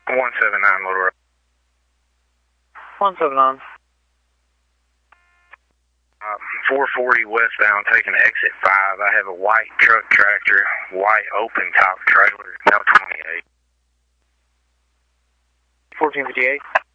179 Little Rock. 179. 440 westbound, taking exit 5. I have a white truck tractor, white open top trailer, now 28. 1458.